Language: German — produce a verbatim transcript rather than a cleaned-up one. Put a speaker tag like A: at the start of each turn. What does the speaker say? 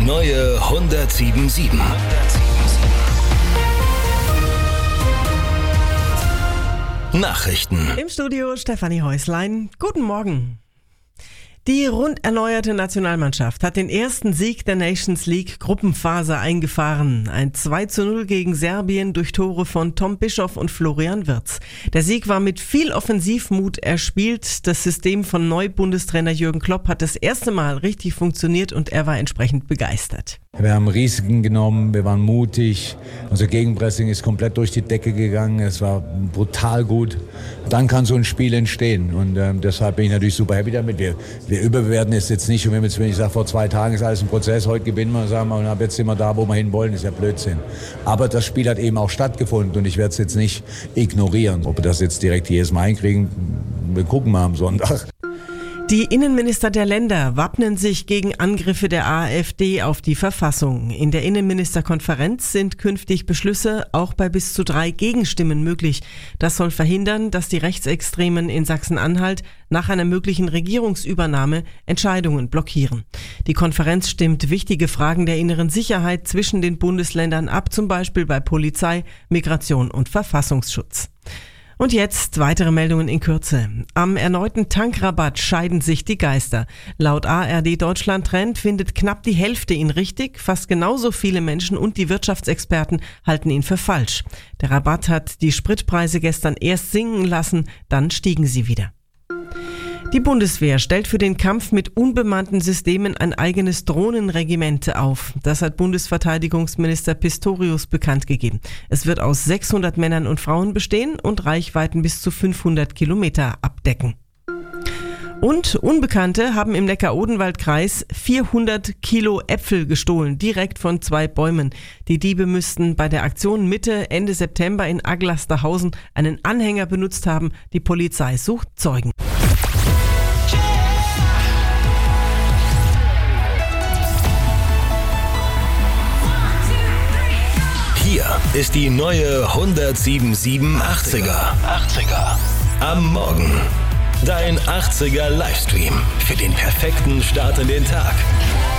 A: neue hundertsieben Komma sieben. Nachrichten.
B: Im Studio Stefanie Häuslein. Guten Morgen. Die rund erneuerte Nationalmannschaft hat den ersten Sieg der Nations League Gruppenphase eingefahren. Ein zwei zu null gegen Serbien durch Tore von Tom Bischoff und Florian Wirtz. Der Sieg war mit viel Offensivmut erspielt. Das System von Neu-Bundestrainer Jürgen Klopp hat das erste Mal richtig funktioniert und er war entsprechend begeistert.
C: Wir haben Risiken genommen, wir waren mutig, unser Gegenpressing ist komplett durch die Decke gegangen, es war brutal gut. Dann kann so ein Spiel entstehen und äh, deshalb bin ich natürlich super happy damit. Wir, wir überbewerten es jetzt nicht und wenn ich sage, vor zwei Tagen ist alles ein Prozess, heute gewinnen wir, sagen wir, und ab jetzt sind wir da, wo wir hin wollen, ist ja Blödsinn. Aber das Spiel hat eben auch stattgefunden und ich werde es jetzt nicht ignorieren. Ob wir das jetzt direkt jedes Mal hinkriegen, wir gucken mal am Sonntag.
B: Die Innenminister der Länder wappnen sich gegen Angriffe der AfD auf die Verfassung. In der Innenministerkonferenz sind künftig Beschlüsse auch bei bis zu drei Gegenstimmen möglich. Das soll verhindern, dass die Rechtsextremen in Sachsen-Anhalt nach einer möglichen Regierungsübernahme Entscheidungen blockieren. Die Konferenz stimmt wichtige Fragen der inneren Sicherheit zwischen den Bundesländern ab, zum Beispiel bei Polizei, Migration und Verfassungsschutz. Und jetzt weitere Meldungen in Kürze. Am erneuten Tankrabatt scheiden sich die Geister. Laut A R D Deutschland Trend findet knapp die Hälfte ihn richtig. Fast genauso viele Menschen und die Wirtschaftsexperten halten ihn für falsch. Der Rabatt hat die Spritpreise gestern erst sinken lassen, dann stiegen sie wieder. Die Bundeswehr stellt für den Kampf mit unbemannten Systemen ein eigenes Drohnenregiment auf. Das hat Bundesverteidigungsminister Pistorius bekannt gegeben. Es wird aus sechshundert Männern und Frauen bestehen und Reichweiten bis zu fünfhundert Kilometer abdecken. Und Unbekannte haben im Neckar-Odenwald-Kreis vierhundert Kilo Äpfel gestohlen, direkt von zwei Bäumen. Die Diebe müssten bei der Aktion Mitte, Ende September in Aglasterhausen einen Anhänger benutzt haben. Die Polizei sucht Zeugen.
A: Hier ist die neue hundertsieben Komma sieben achtziger. achtziger. Am Morgen. Dein achtziger Livestream für den perfekten Start in den Tag.